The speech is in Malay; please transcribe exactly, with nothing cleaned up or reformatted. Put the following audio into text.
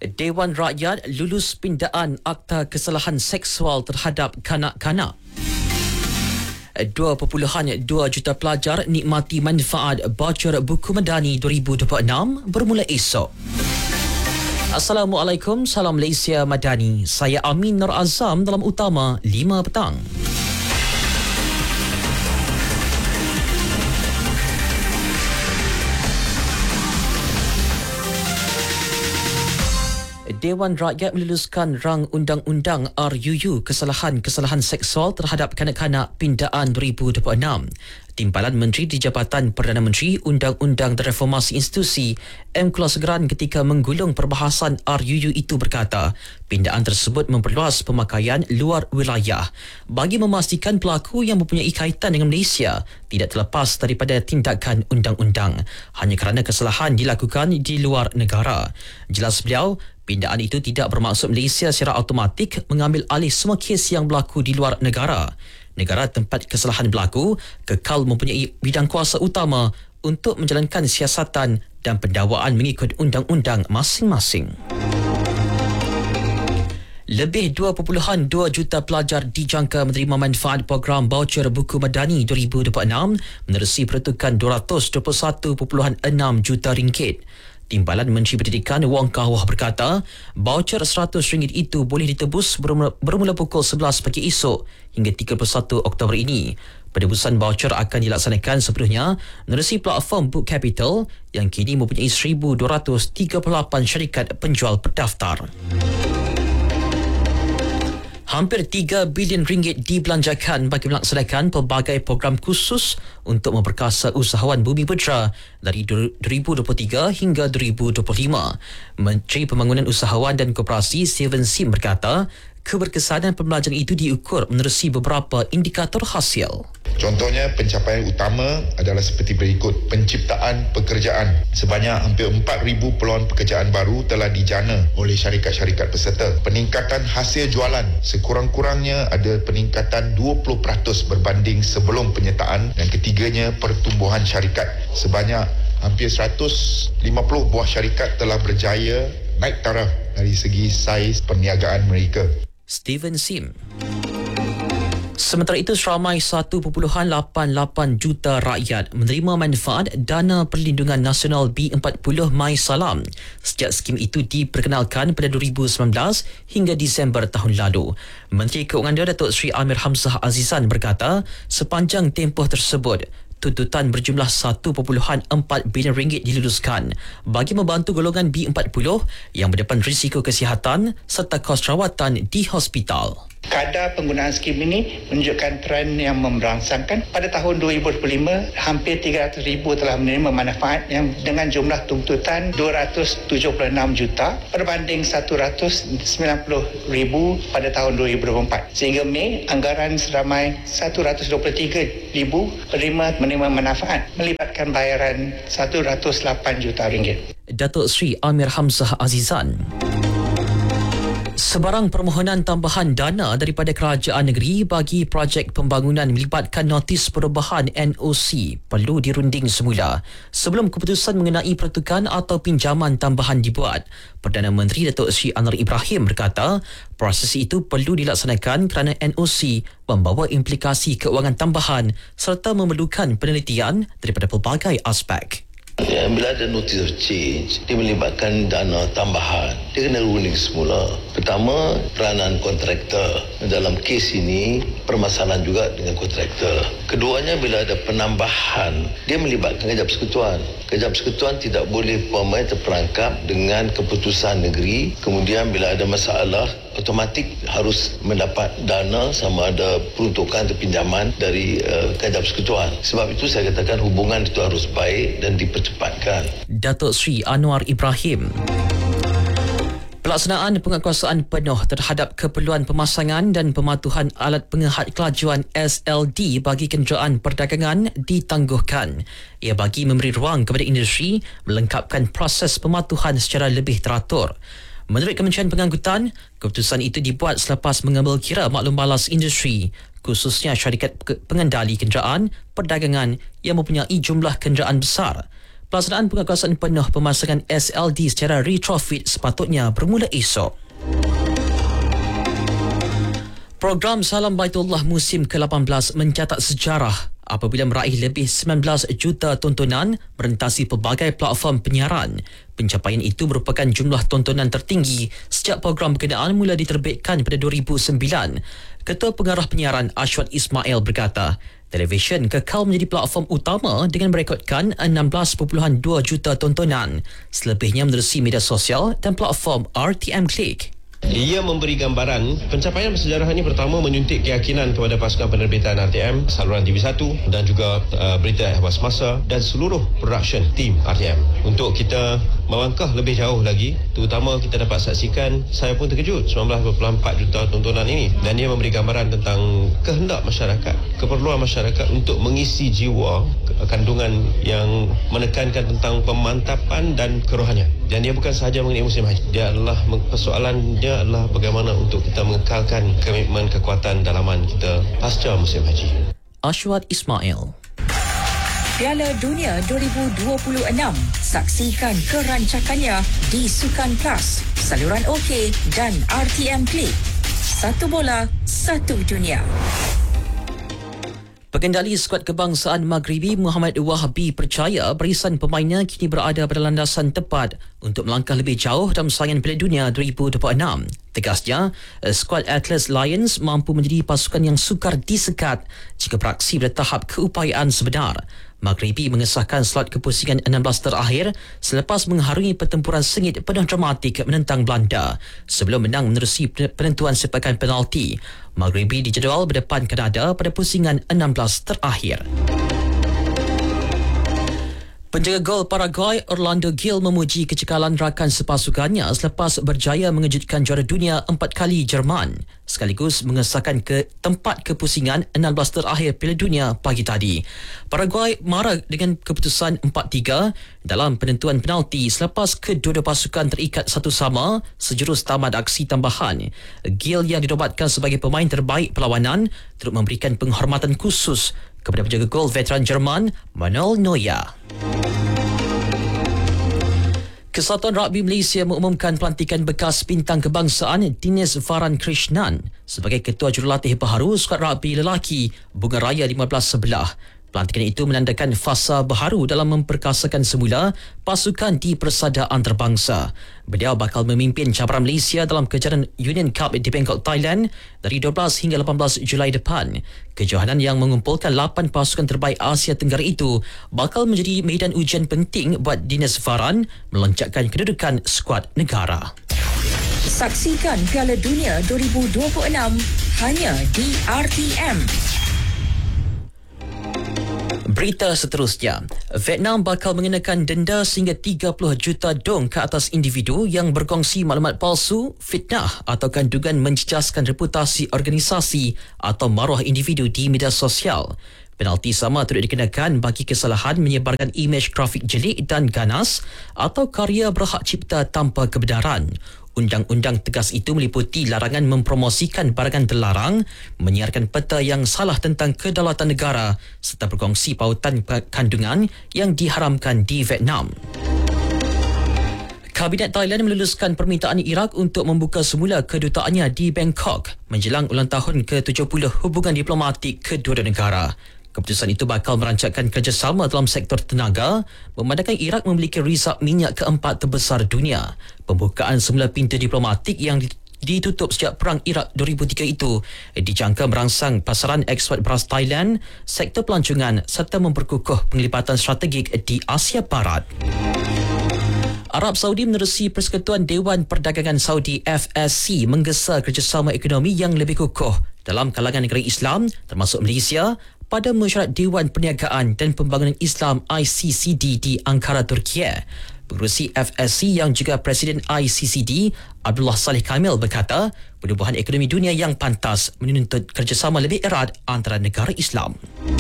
Dewan Rakyat lulus pindaan Akta Kesalahan Seksual terhadap kanak-kanak. dua perpuluhan dua juta pelajar nikmati manfaat baucer buku Madani dua ribu dua puluh enam bermula esok. Assalamualaikum, salam Malaysia Madani. Saya Amin Nur Azam dalam Utama lima petang. Dewan Rakyat meluluskan rang undang-undang R U U Kesalahan-Kesalahan Seksual terhadap Kanak-kanak pindaan dua ribu dua puluh enam. Timbalan Menteri di Jabatan Perdana Menteri Undang-Undang dan Reformasi Institusi M. Kulasegeran ketika menggulung perbahasan R U U itu berkata, pindaan tersebut memperluas pemakaian luar wilayah bagi memastikan pelaku yang mempunyai kaitan dengan Malaysia tidak terlepas daripada tindakan undang-undang hanya kerana kesalahan dilakukan di luar negara. Jelas beliau, pindaan itu tidak bermaksud Malaysia secara automatik mengambil alih semua kes yang berlaku di luar negara. Negara tempat kesalahan berlaku kekal mempunyai bidang kuasa utama untuk menjalankan siasatan dan pendakwaan mengikut undang-undang masing-masing. Lebih dua perpuluhan dua juta pelajar dijangka menerima manfaat program baucer buku Madani dua ribu dua puluh enam menerusi peruntukan dua ratus dua puluh satu perpuluhan enam juta ringgit. Timbalan Menteri Pendidikan Wong Kah Wah berkata, baucer seratus ringgit itu boleh ditebus bermula, bermula pukul sebelas pagi esok hingga tiga puluh satu Oktober ini. Penebusan baucer akan dilaksanakan sepenuhnya menerusi platform Book Capital yang kini mempunyai seribu dua ratus tiga puluh lapan syarikat penjual terdaftar. Hampir tiga bilion ringgit dibelanjakan bagi melaksanakan pelbagai program khusus untuk memperkasa usahawan Bumi Putra dari dua ribu dua puluh tiga hingga dua ribu dua puluh lima. Menteri Pembangunan Usahawan dan Koperasi Steven Sim berkata, keberkesanan pembelajaran itu diukur menerusi beberapa indikator hasil. Contohnya, pencapaian utama adalah seperti berikut. Penciptaan pekerjaan. Sebanyak hampir empat ribu peluang pekerjaan baru telah dijana oleh syarikat-syarikat peserta. Peningkatan hasil jualan. Sekurang-kurangnya ada peningkatan dua puluh peratus berbanding sebelum penyertaan. Dan ketiganya, pertumbuhan syarikat. Sebanyak hampir seratus lima puluh buah syarikat telah berjaya naik taraf dari segi saiz perniagaan mereka. Steven Sim. Sementara itu, seramai satu perpuluhan lapan lapan juta rakyat menerima manfaat Dana Perlindungan Nasional B empat puluh Mai Salam sejak skim itu diperkenalkan pada dua ribu sembilan belas hingga Disember tahun lalu. Menteri Keuangan Datuk Seri Amir Hamzah Azizan berkata, sepanjang tempoh tersebut, tuntutan berjumlah satu perpuluhan empat bilion ringgit diluluskan bagi membantu golongan B empat puluh yang berdepan risiko kesihatan serta kos rawatan di hospital. Kadar penggunaan skim ini menunjukkan trend yang memberangsangkan. Pada tahun dua ribu dua puluh lima, hampir tiga ratus ribu telah menerima manfaat yang dengan jumlah tuntutan dua ratus tujuh puluh enam juta berbanding satu ratus sembilan puluh ribu pada tahun dua ribu dua puluh empat. Sehingga Mei, anggaran seramai satu ratus dua puluh tiga ribu penerima menerima manfaat melibatkan bayaran satu ratus lapan juta ringgit. Datuk Seri Amir Hamzah Azizan. Sebarang permohonan tambahan dana daripada kerajaan negeri bagi projek pembangunan melibatkan notis perubahan N O C perlu dirunding semula sebelum keputusan mengenai pertukaran atau pinjaman tambahan dibuat. Perdana Menteri Datuk Seri Anwar Ibrahim berkata, proses itu perlu dilaksanakan kerana N O C membawa implikasi keuangan tambahan serta memerlukan penelitian daripada pelbagai aspek. Ya, bila ada notice of change, dia melibatkan dana tambahan. Dia kena ruling semula. Pertama, peranan kontraktor. Dalam kes ini, permasalahan juga dengan kontraktor. Keduanya, bila ada penambahan, dia melibatkan Kejap Persekutuan. Kejap Persekutuan tidak boleh pemain terperangkap dengan keputusan negeri. Kemudian, bila ada masalah, otomatik harus mendapat dana sama ada peruntukan atau pinjaman dari uh, Kejap Persekutuan. Sebab itu saya katakan hubungan itu harus baik dan dipercepatkan. Datuk Seri Anwar Ibrahim. Pelaksanaan penguatkuasaan penuh terhadap keperluan pemasangan dan pematuhan alat pengehad kelajuan S L D bagi kenderaan perdagangan ditangguhkan. Ia bagi memberi ruang kepada industri melengkapkan proses pematuhan secara lebih teratur. Menurut Kementerian Pengangkutan, keputusan itu dibuat selepas mengambil kira maklum balas industri, khususnya syarikat pengendali kenderaan perdagangan yang mempunyai jumlah kenderaan besar. Pelaksanaan pengawasan penuh pemasangan S L D secara retrofit sepatutnya bermula esok. Program Salam Baitullah musim ke lapan belas mencatat sejarah apabila meraih lebih sembilan belas juta tontonan merentasi pelbagai platform penyiaran. Pencapaian itu merupakan jumlah tontonan tertinggi sejak program berkenaan mula diterbitkan pada dua ribu sembilan. Ketua Pengarah Penyiaran Ashwat Ismail berkata, televisyen kekal menjadi platform utama dengan merekodkan enam belas perpuluhan dua juta tontonan. Selebihnya menerusi media sosial dan platform R T M Click. Ia memberi gambaran pencapaian bersejarah ini pertama menyuntik keyakinan kepada pasukan penerbitan R T M, saluran T V satu dan juga uh, berita ehwal semasa dan seluruh production team R T M. Untuk kita melangkah lebih jauh lagi, terutama kita dapat saksikan, saya pun terkejut, sembilan belas perpuluhan empat juta tontonan ini, dan ia memberi gambaran tentang kehendak masyarakat, keperluan masyarakat untuk mengisi jiwa kandungan yang menekankan tentang pemantapan dan kerohanian. Dan dia bukan sahaja mengenai musim haji, dia adalah persoalannya adalah bagaimana untuk kita mengekalkan komitmen kekuatan dalaman kita pasca musim haji. Ashwat Ismail. Piala Dunia dua ribu dua puluh enam. Saksikan kerancakannya di Sukan Plus, saluran OK dan R T M Click. Satu bola, satu dunia. Pengendali skuad kebangsaan Maghribi Muhammad Wahabi percaya barisan pemainnya kini berada pada landasan tepat untuk melangkah lebih jauh dalam saingan Piala Dunia dua ribu dua puluh enam. Tegasnya, skuad Atlas Lions mampu menjadi pasukan yang sukar disekat jika beraksi pada tahap keupayaan sebenar. Maghribi mengesahkan slot kepusingan enam belas terakhir selepas mengharungi pertempuran sengit penuh dramatik menentang Belanda sebelum menang menerusi penentuan sepakan penalti. Maghribi dijadual berdepan Kanada pada pusingan enam belas terakhir. Penjaga gol Paraguay Orlando Gil memuji kecekalan rakan sepasukannya selepas berjaya mengejutkan juara dunia empat kali Jerman, sekaligus mengesahkan ke tempat kepusingan enam belas terakhir Piala Dunia pagi tadi. Paraguay marah dengan keputusan empat tiga dalam penentuan penalti selepas kedua-dua pasukan terikat satu sama sejurus tamat aksi tambahan. Gil yang dinobatkan sebagai pemain terbaik perlawanan turut memberikan penghormatan khusus kepada penjaga gol veteran Jerman Manuel Neuer. Kesatuan Rugby Malaysia mengumumkan pelantikan bekas bintang kebangsaan Dinesh Varan Krishnan sebagai ketua jurulatih baharu skuad rugby lelaki Bunga Raya lima belas sebelah. Pelantikan itu menandakan fasa baharu dalam memperkasakan semula pasukan di persada antarabangsa. Beliau bakal memimpin cabaran Malaysia dalam kejuaraan Union Cup di Bangkok, Thailand dari dua belas hingga lapan belas Julai depan. Kejohanan yang mengumpulkan lapan pasukan terbaik Asia Tenggara itu bakal menjadi medan ujian penting buat Dinesh Varan meloncatkan kedudukan skuad negara. Saksikan Piala Dunia dua ribu dua puluh enam hanya di R T M. Berita seterusnya, Vietnam bakal mengenakan denda sehingga tiga puluh juta dong ke atas individu yang berkongsi maklumat palsu, fitnah atau kandungan menjejaskan reputasi organisasi atau maruah individu di media sosial. Penalti sama turut dikenakan bagi kesalahan menyebarkan imej grafik jelik dan ganas atau karya berhak cipta tanpa kebenaran. Undang-undang tegas itu meliputi larangan mempromosikan barangan terlarang, menyiarkan peta yang salah tentang kedaulatan negara serta berkongsi pautan kandungan yang diharamkan di Vietnam. Kabinet Thailand meluluskan permintaan Iraq untuk membuka semula kedutaannya di Bangkok menjelang ulang tahun ke tujuh puluh hubungan diplomatik kedua-dua negara. Keputusan itu bakal merancangkan kerjasama dalam sektor tenaga, memandangkan Iraq memiliki rizab minyak keempat terbesar dunia. Pembukaan semula pintu diplomatik yang ditutup sejak Perang Iraq dua ribu tiga itu dijangka merangsang pasaran ekspor beras Thailand, sektor pelancongan serta memperkukuh penglibatan strategik di Asia Barat. Arab Saudi menerusi Persekutuan Dewan Perdagangan Saudi F S C menggesa kerjasama ekonomi yang lebih kukuh dalam kalangan negara Islam termasuk Malaysia pada mesyuarat Dewan Perniagaan dan Pembangunan Islam I C C D di Ankara, Turki. Pengerusi F S C yang juga Presiden I C C D, Abdullah Saleh Kamil berkata, penubuhan ekonomi dunia yang pantas menuntut kerjasama lebih erat antara negara Islam.